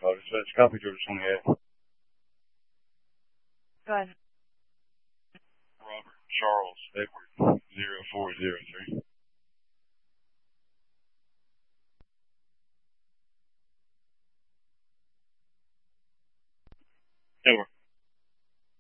call. Dispatch, copy Georgia 28. Go ahead. Robert Charles Edward 0400.